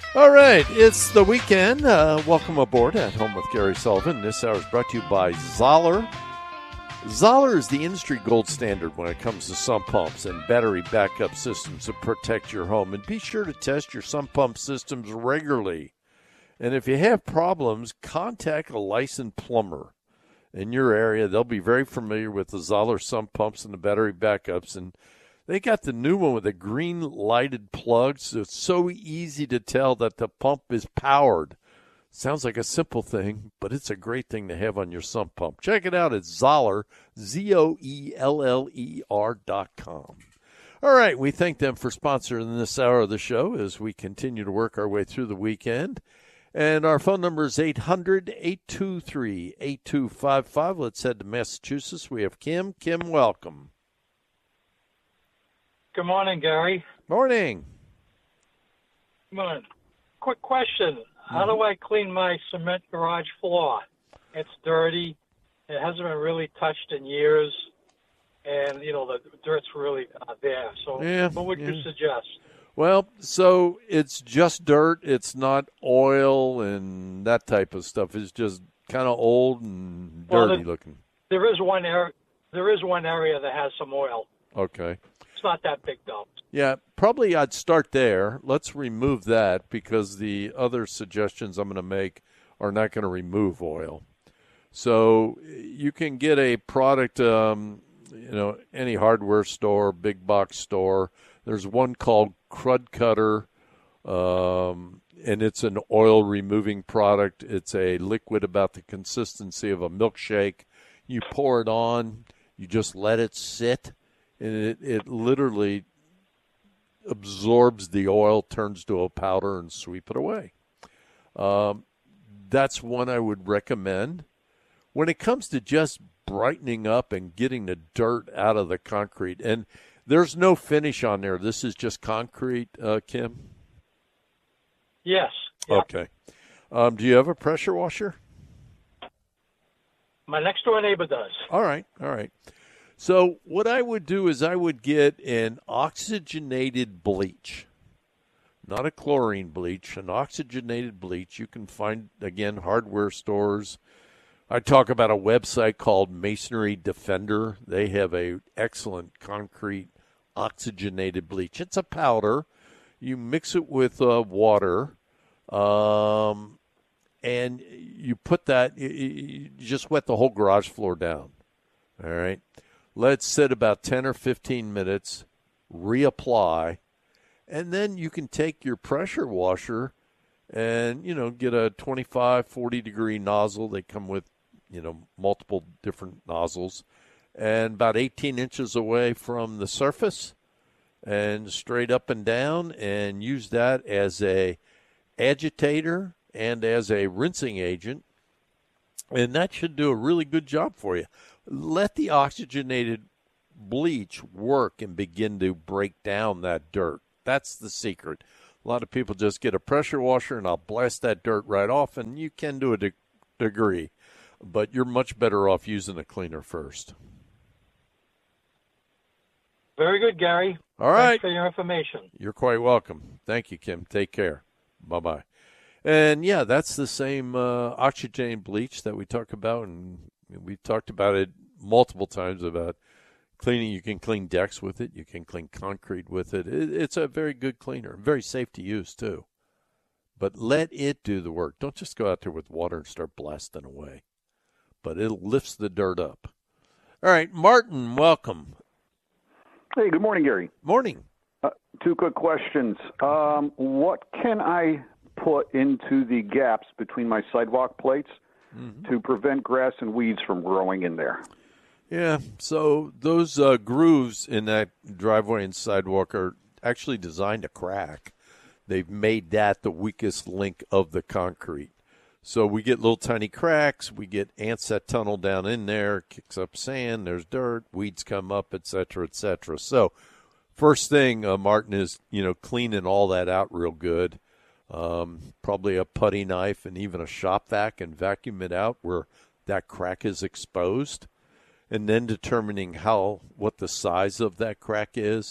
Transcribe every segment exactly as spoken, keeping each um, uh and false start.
All right, it's the weekend. Uh, welcome aboard at Home with Gary Sullivan. This hour is brought to you by Zoller. Zoller is the industry gold standard when it comes to sump pumps and battery backup systems to protect your home. And be sure to test your sump pump systems regularly. And if you have problems, contact a licensed plumber in your area. They'll be very familiar with the Zoller sump pumps and the battery backups. And they got the new one with the green lighted plugs, so it's so easy to tell that the pump is powered. Sounds like a simple thing, but it's a great thing to have on your sump pump. Check it out at Zoller, Z O E L L E R dot com. All right, we thank them for sponsoring this hour of the show as we continue to work our way through the weekend. And our phone number is eight hundred, eight two three, eight two five five. Let's head to Massachusetts. We have Kim. Kim, welcome. Good morning, Gary. Morning. Good morning. Quick question. Mm-hmm. How do I clean my cement garage floor? It's dirty. It hasn't been really touched in years. And, you know, the dirt's really uh, there. So yeah, what would yeah. you suggest? Well, so it's just dirt. It's not oil and that type of stuff. It's just kind of old and dirty well, there, looking. There is one area. There is one area that has some oil. Okay. It's not that big, though. Yeah, probably I'd start there. Let's remove that because the other suggestions I'm going to make are not going to remove oil. So you can get a product, um, you know, any hardware store, big box store. There's one called Crud Cutter, um, and it's an oil-removing product. It's a liquid about the consistency of a milkshake. You pour it on. You just let it sit. And it, it literally absorbs the oil, turns to a powder, and sweep it away. Um, that's one I would recommend. When it comes to just brightening up and getting the dirt out of the concrete, and there's no finish on there. This is just concrete, uh, Kim? Yes. Yep. Okay. Um, do you have a pressure washer? My next-door neighbor does. All right, all right. So what I would do is I would get an oxygenated bleach, not a chlorine bleach, an oxygenated bleach. You can find, again, hardware stores. I talk about a website called Masonry Defender. They have a excellent concrete oxygenated bleach. It's a powder. You mix it with uh, water, um, and you put that, you, you just wet the whole garage floor down, all right? Let it sit about ten or fifteen minutes, reapply, and then you can take your pressure washer and, you know, get a twenty-five, forty degree nozzle. They come with, you know, multiple different nozzles, and about eighteen inches away from the surface and straight up and down, and use that as a agitator and as a rinsing agent, and that should do a really good job for you. Let the oxygenated bleach work and begin to break down that dirt. That's the secret. A lot of people just get a pressure washer and I'll blast that dirt right off, and you can do a de- degree, but you're much better off using a cleaner first. Very good, Gary. All right. Thanks for your information. You're quite welcome. Thank you, Kim. Take care. Bye-bye. And, yeah, that's the same uh, oxygenated bleach that we talk about, and we've talked about it multiple times about cleaning. You can clean decks with it. You can clean concrete with it. it. It's a very good cleaner, very safe to use too. But let it do the work. Don't just go out there with water and start blasting away. But it lifts the dirt up. All right, Martin, welcome. Hey, good morning, Gary. Morning. Uh, two quick questions. Um, what can I put into the gaps between my sidewalk plates mm-hmm. to prevent grass and weeds from growing in there? Yeah, so those uh, grooves in that driveway and sidewalk are actually designed to crack. They've made that the weakest link of the concrete. So we get little tiny cracks. We get ants that tunnel down in there, kicks up sand, there's dirt, weeds come up, et cetera, et cetera. So first thing, uh, Martin, is, you know, cleaning all that out real good. Um, probably a putty knife and even a shop vac and vacuum it out where that crack is exposed. And then determining how, what the size of that crack is.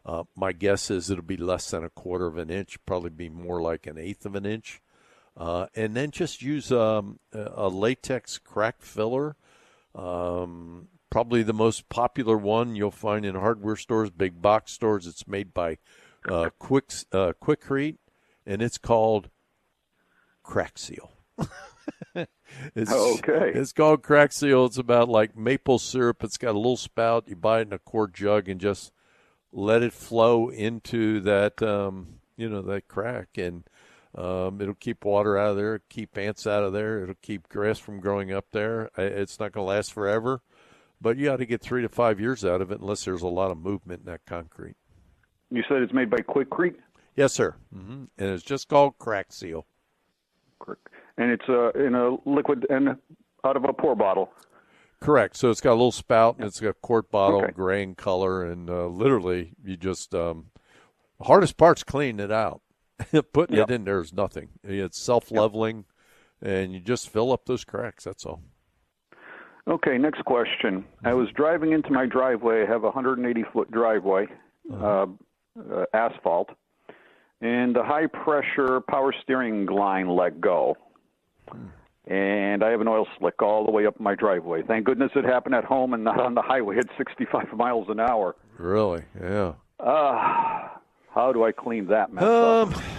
Uh, my guess is it'll be less than a quarter of an inch, probably be more like an eighth of an inch. Uh, and then just use um, a latex crack filler. Um, probably the most popular one you'll find in hardware stores, big box stores. It's made by uh, Quick uh, Quikrete, and it's called Crack Seal. it's, okay. It's called Crack Seal. It's about like maple syrup. It's got a little spout. You buy it in a quart jug and just let it flow into that, um, you know, that crack, and Um, it'll keep water out of there, keep ants out of there. It'll keep grass from growing up there. It's not going to last forever, but you ought to get three to five years out of it unless there's a lot of movement in that concrete. You said it's made by Quikrete? Yes, sir. Mm-hmm. And it's just called Crack Seal. And it's uh, in a liquid and out of a pour bottle. Correct. So it's got a little spout, and it's got a quart bottle, Okay. gray in color, and uh, literally you just um, – the hardest part's cleaning it out. Putting Yep. it in there is nothing. It's self-leveling, yep. and you just fill up those cracks. That's all. Okay, next question. I was driving into my driveway. I have a one hundred eighty foot driveway, uh, uh, asphalt, and the high-pressure power steering line let go. Hmm. And I have an oil slick all the way up my driveway. Thank goodness it happened at home and not on the highway at sixty-five miles an hour. Really? Yeah. Uh, how do I clean that mess um, up?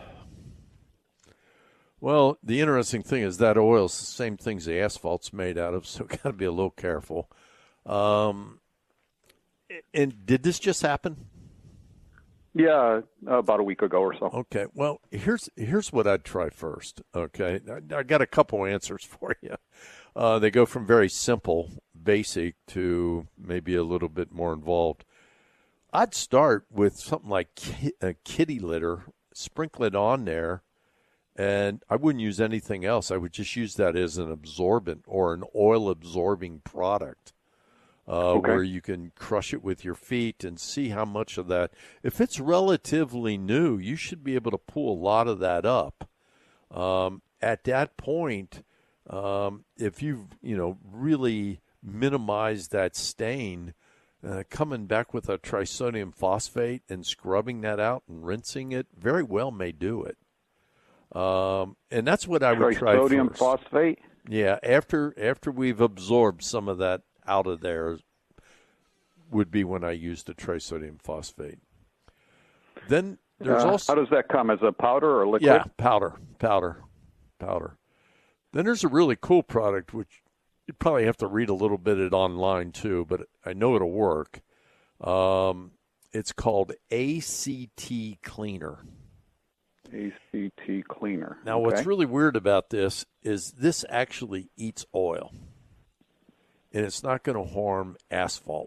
Well, the interesting thing is that oil is the same things the asphalt's made out of, so got to be a little careful. Um, and did this just happen? Yeah, about a week ago or so. Okay. Well, here's here's what I'd try first. Okay, I, I got a couple answers for you. Uh, they go from very simple, basic, to maybe a little bit more involved. I'd start with something like ki- a kitty litter, sprinkle it on there, and I wouldn't use anything else. I would just use that as an absorbent or an oil-absorbing product, uh, okay. where you can crush it with your feet and see how much of that. If it's relatively new, you should be able to pull a lot of that up. Um, at that point, um, if you've you know really minimized that stain, Uh, coming back with a trisodium phosphate and scrubbing that out and rinsing it very well may do it. Um, and that's what I would try first. Trisodium phosphate? Yeah, after after we've absorbed some of that out of there would be when I use the trisodium phosphate. Then there's uh, also... How does that come, as a powder or liquid? Yeah, powder, powder, powder. Then there's a really cool product, which you'd probably have to read a little bit it online too, but I know it'll work. Um, it's called A C T Cleaner. A C T Cleaner. Now, okay. what's really weird about this is this actually eats oil, and it's not going to harm asphalt.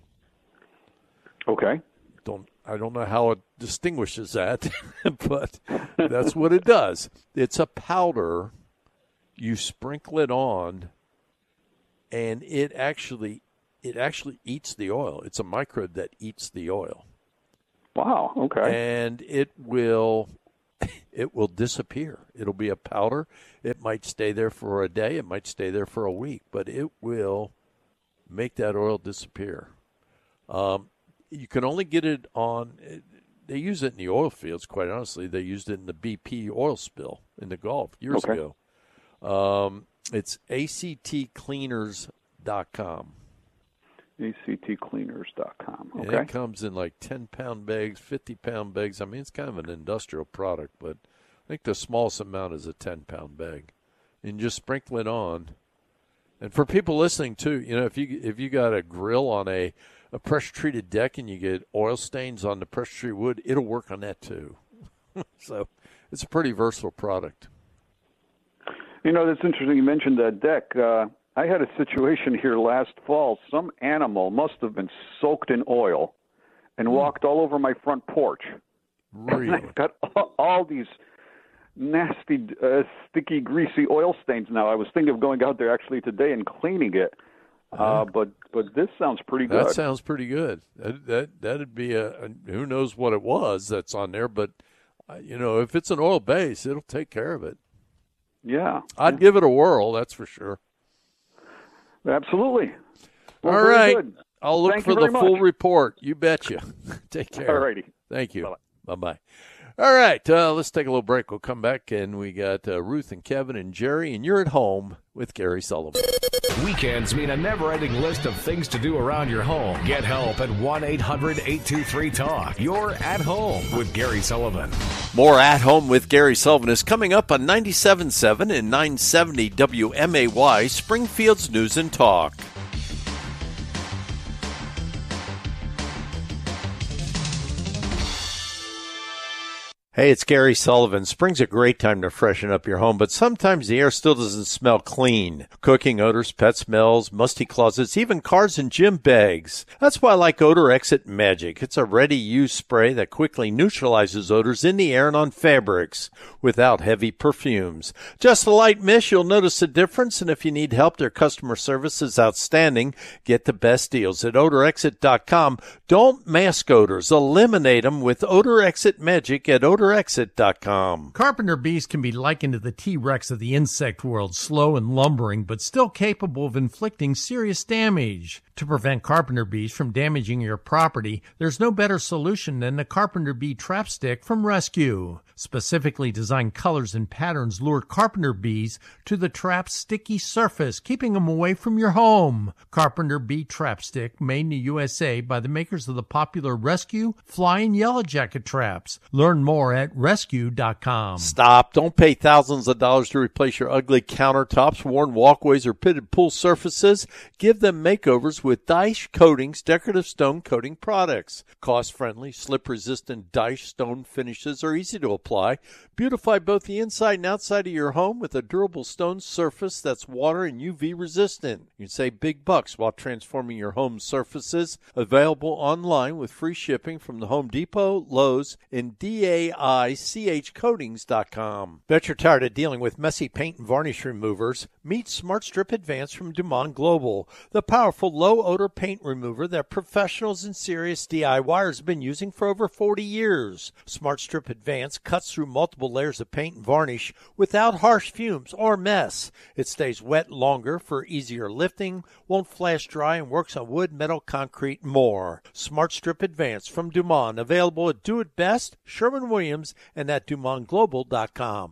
Okay. Don't I don't know how it distinguishes that, but that's what it does. It's a powder. You sprinkle it on, and it actually it actually eats the oil. It's a microbe that eats the oil. Wow, okay. And it will it will disappear. It'll be a powder. It might stay there for a day, it might stay there for a week, but it will make that oil disappear. Um, you can only get it on they use it in the oil fields, quite honestly. They used it in the B P oil spill in the Gulf years okay. ago. Um, it's A C T cleaners dot com. A C T cleaners dot com. Okay. And it comes in like ten-pound bags, fifty-pound bags. I mean, it's kind of an industrial product, but I think the smallest amount is a ten-pound bag. And just sprinkle it on. And for people listening, too, you know, if you if you got a grill on a, a pressure-treated deck and you get oil stains on the pressure-treated wood, it'll work on that, too. So it's a pretty versatile product. You know, that's interesting. You mentioned that deck. Uh, I had a situation here last fall. Some animal must have been soaked in oil and walked all over my front porch. Really? And I've got all, all these nasty, uh, sticky, greasy oil stains now. I was thinking of going out there actually today and cleaning it. Uh, but but this sounds pretty good. That sounds pretty good. That that that'd be a, a who knows what it was that's on there, but uh, you know, if it's an oil base, it'll take care of it. Yeah. I'd yeah. give it a whirl, that's for sure. Absolutely. Well, All very right. good. I'll look Thank for you the very full much. report. You betcha. Take care. All righty. Thank you. Bye-bye. Bye-bye. All right, uh, let's take a little break. We'll come back, and we got uh, Ruth and Kevin and Jerry, and you're at home with Gary Sullivan. Weekends mean a never-ending list of things to do around your home. Get help at one eight hundred eight two three talk. You're at home with Gary Sullivan. More At Home with Gary Sullivan is coming up on ninety-seven point seven and nine seventy W M A Y, Springfield's News and Talk. Hey, it's Gary Sullivan. Spring's a great time to freshen up your home, but sometimes the air still doesn't smell clean. Cooking odors, pet smells, musty closets, even cars and gym bags. That's why I like Odor Exit Magic. It's a ready-use spray that quickly neutralizes odors in the air and on fabrics without heavy perfumes. Just a light mist, you'll notice a difference, and if you need help, their customer service is outstanding. Get the best deals at odor exit dot com. Don't mask odors. Eliminate them with Odor Exit Magic at odor exit dot com. Carpenter bees can be likened to the T-Rex of the insect world, slow and lumbering, but still capable of inflicting serious damage. To prevent carpenter bees from damaging your property, there's no better solution than the Carpenter Bee Trap Stick from Rescue. Specifically designed colors and patterns lure carpenter bees to the trap's sticky surface, keeping them away from your home. Carpenter Bee Trap Stick, made in the U S A by the makers of the popular Rescue, Fly, and Yellow Jacket traps. Learn more at rescue dot com. Stop. Don't pay thousands of dollars to replace your ugly countertops, worn walkways, or pitted pool surfaces. Give them makeovers with Dyche Coatings decorative stone coating products. Cost-friendly, slip-resistant Dyche stone finishes are easy to apply. Beautify both the inside and outside of your home with a durable stone surface that's water and U V resistant. You can save big bucks while transforming your home surfaces. Available online with free shipping from the Home Depot, Lowe's, and D A I C H coatings dot com. Bet you're tired of dealing with messy paint and varnish removers. Meet Smart Strip Advance from Dumont Global, the powerful low-odor paint remover that professionals and serious DIYers have been using for over forty years. Smart Strip Advance cuts through multiple layers of paint and varnish without harsh fumes or mess. It stays wet longer for easier lifting, won't flash dry, and works on wood, metal, concrete, and more. Smart Strip Advance from Dumont, available at Do It Best, Sherwin-Williams, and at dumont global dot com.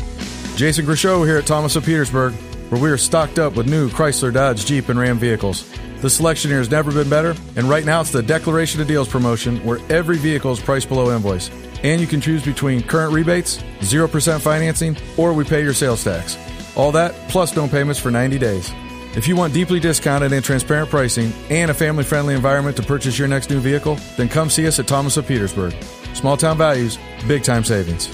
Jason Grishow here at Thomas of Petersburg, where we are stocked up with new Chrysler, Dodge, Jeep, and Ram vehicles. The selection here has never been better, and right now it's the Declaration of Deals promotion where every vehicle is priced below invoice. And you can choose between current rebates, zero percent financing, or we pay your sales tax. All that, plus no payments for ninety days. If you want deeply discounted and transparent pricing and a family-friendly environment to purchase your next new vehicle, then come see us at Thomas of Petersburg. Small town values, big time savings.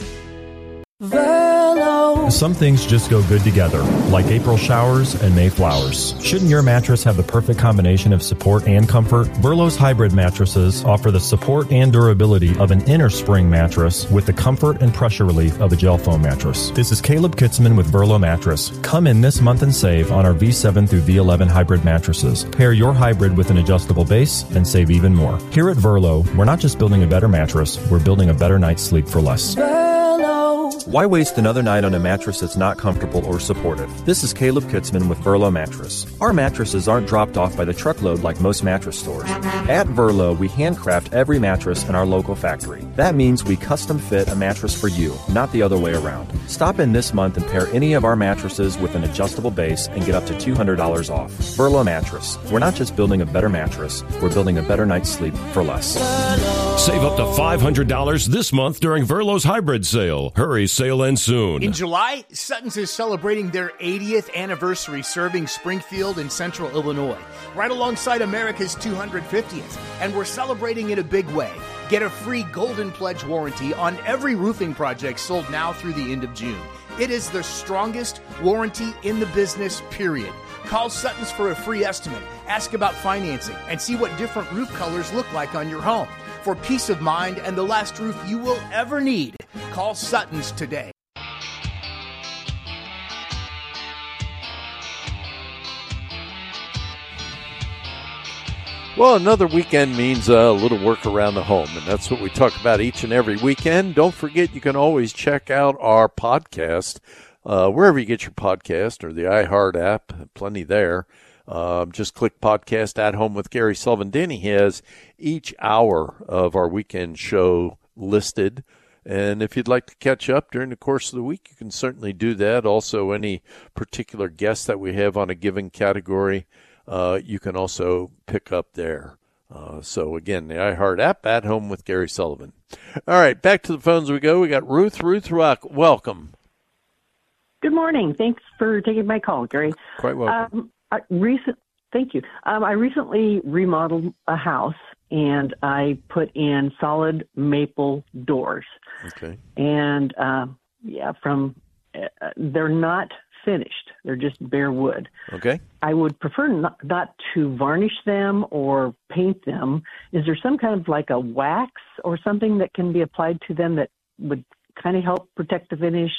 Some things just go good together, like April showers and May flowers. Shouldn't your mattress have the perfect combination of support and comfort? Verlo's hybrid mattresses offer the support and durability of an inner spring mattress with the comfort and pressure relief of a gel foam mattress. This is Caleb Kitzman with Verlo Mattress. Come in this month and save on our V seven through V eleven hybrid mattresses. Pair your hybrid with an adjustable base and save even more. Here at Verlo, we're not just building a better mattress, we're building a better night's sleep for less. Why waste another night on a mattress that's not comfortable or supportive? This is Caleb Kitzman with Verlo Mattress. Our mattresses aren't dropped off by the truckload like most mattress stores. At Verlo, we handcraft every mattress in our local factory. That means we custom fit a mattress for you, not the other way around. Stop in this month and pair any of our mattresses with an adjustable base and get up to two hundred dollars off. Verlo Mattress. We're not just building a better mattress, we're building a better night's sleep for less. Save up to five hundred dollars this month during Verlo's hybrid sale. Hurry, sale ends soon. In July, Sutton's is celebrating their eightieth anniversary serving Springfield and Central Illinois, right alongside America's two hundred fiftieth, and we're celebrating in a big way. Get a free Golden Pledge warranty on every roofing project sold now through the end of June. It is the strongest warranty in the business, period. Call Sutton's for a free estimate, ask about financing, and see what different roof colors look like on your home. For peace of mind and the last roof you will ever need, call Sutton's today. Well, another weekend means a little work around the home, and that's what we talk about each and every weekend. Don't forget, you can always check out our podcast uh, wherever you get your podcast or the iHeart app, plenty there. Um, just click podcast At Home with Gary Sullivan. Danny has each hour of our weekend show listed. And if you'd like to catch up during the course of the week, you can certainly do that. Also, any particular guests that we have on a given category, uh, you can also pick up there. Uh, so, again, the iHeart app, At Home with Gary Sullivan. All right, back to the phones we go. We got Ruth. Ruth Rock, welcome. Good morning. Thanks for taking my call, Gary. Quite welcome. Um, I recent, thank you. Um, I recently remodeled a house, and I put in solid maple doors. Okay. And, uh, yeah, from uh, they're not finished. They're just bare wood. Okay. I would prefer not, not to varnish them or paint them. Is there some kind of like a wax or something that can be applied to them that would kind of help protect the finish?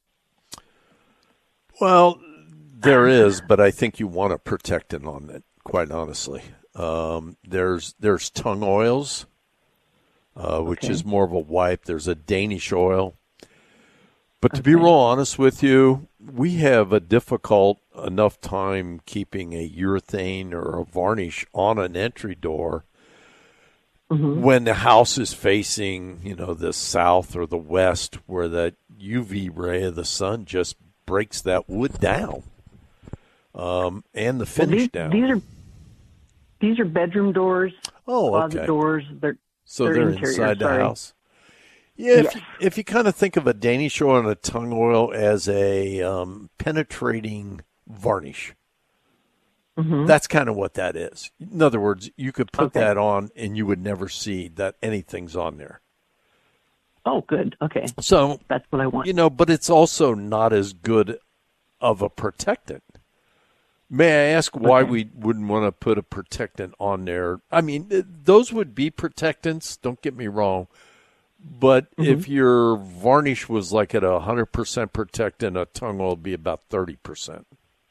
Well, there is, but I think you want to protect it on it, quite honestly. Um, there's there's tung oils, uh, which Okay. is more of a wipe. There's a Danish oil. But to be Okay. real honest with you, we have a difficult enough time keeping a urethane or a varnish on an entry door Mm-hmm. when the house is facing, you know, the south or the west, where that U V ray of the sun just breaks that wood down, um, and the Well, finish these, down. these are these are bedroom doors, oh, closet okay. doors. They're So they're they're interior, inside the sorry. house. Yeah, if Yes. you, if you kind of think of a Danish oil and a tung oil as a um, penetrating varnish, Mhm. that's kind of what that is. In other words, you could put Okay. that on and you would never see that anything's on there. Oh, good. Okay, So, that's what I want. you know, but it's also not as good of a protectant. May I ask why Okay. we wouldn't want to put a protectant on there? I mean, th- those would be protectants, don't get me wrong. But Mm-hmm. if your varnish was like at a one hundred percent protectant, a tung oil would be about thirty percent.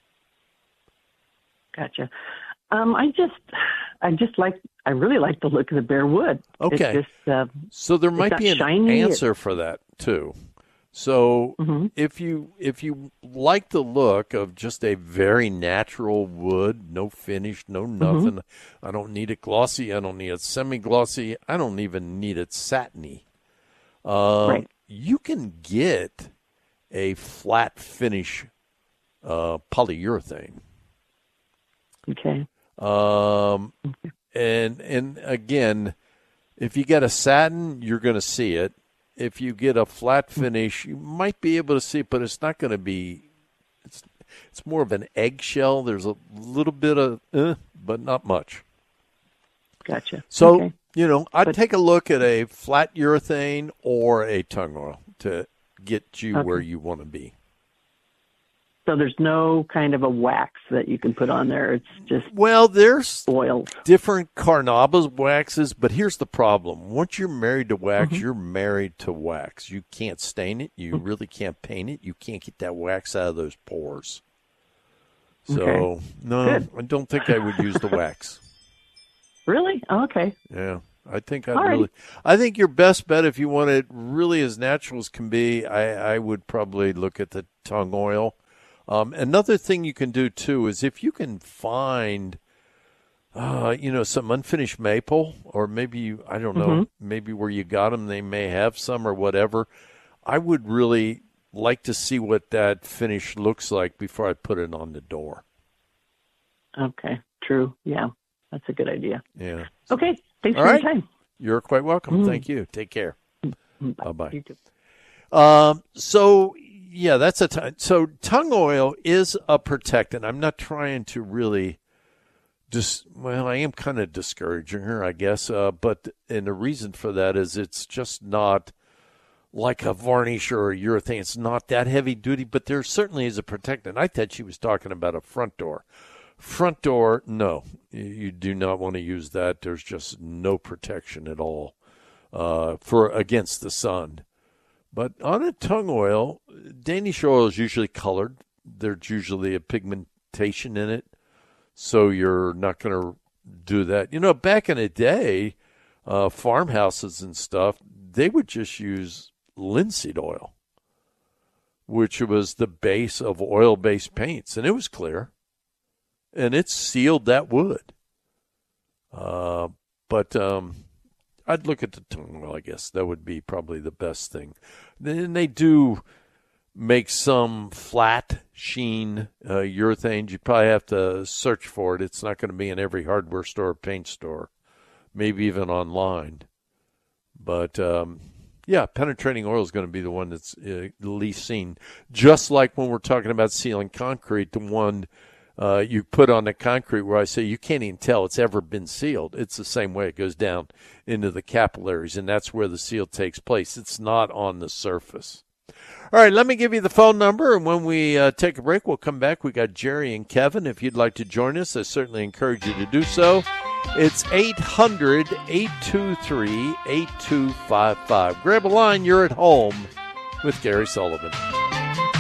Gotcha. Um, I just, I just like, I really like the look of the bare wood. Okay. It's just, uh, So there might not be an shiny. answer for that too. So Mhm. if you if you like the look of just a very natural wood, no finish, no Mm-hmm. nothing, I don't need it glossy, I don't need it semi-glossy, I don't even need it satiny. Um, Right. You can get a flat finish uh, polyurethane. okay. Um, and and again, if you get a satin, you're going to see it. If you get a flat finish, you might be able to see it, but it's not going to be. It's it's more of an eggshell. There's a little bit of, eh, but not much. Gotcha. So okay. you know, I'd But- take a look at a flat urethane or a tung oil to get you Okay. where you want to be. So there's no kind of a wax that you can put on there. It's just Well, there's oils. different Carnauba waxes, but here's the problem. Once you're married to wax, Mm-hmm. you're married to wax. You can't stain it. You really can't paint it. You can't get that wax out of those pores. So, Okay. no, Good. I don't think I would use the wax. Really? Oh, okay. Yeah, I think I'd All right. really. I think your best bet, if you want it really as natural as can be, I, I would probably look at the tung oil. Um, another thing you can do too is if you can find, uh, you know, some unfinished maple, or maybe you, I don't know, Mm-hmm. maybe where you got them, they may have some or whatever. I would really like to see what that finish looks like before I put it on the door. Okay. True. Yeah. That's a good idea. Yeah. Okay. Thanks All for right. your time. You're quite welcome. Mm. Thank you. Take care. Bye. Bye-bye. You too. Um, so yeah, that's a t- so tung oil is a protectant. I'm not trying to really just, well, I am kind of discouraging her, I guess. Uh, but, and the reason for that is it's just not like a varnish or a urethane. It's not that heavy duty, but there certainly is a protectant. I thought she was talking about a front door. Front door, no, you, you do not want to use that. There's just no protection at all, uh, for against the sun. But on a tung oil, Danish oil is usually colored. There's usually a pigmentation in it, so you're not going to do that. You know, back in the day, uh, farmhouses and stuff, they would just use linseed oil, which was the base of oil-based paints, and it was clear. and it's sealed that wood. Uh, but um, I'd look at the tung oil, I guess. That would be probably the best thing. Then they do make some flat sheen uh, urethanes. You probably have to search for it. It's not going to be in every hardware store or paint store, maybe even online. But, um, yeah, penetrating oil is going to be the one that's uh, the least seen. Just like when we're talking about sealing concrete, the one uh, you put on the concrete where I say you can't even tell it's ever been sealed. It's the same way. It goes down into the capillaries, and that's where the seal takes place. It's not on the surface. All right, let me give you the phone number, and when we uh, take a break, we'll come back. We got Jerry and Kevin. If you'd like to join us, I certainly encourage you to do so. It's eight hundred, eight two three, eight two five five. Grab a line. You're at home with Gary Sullivan.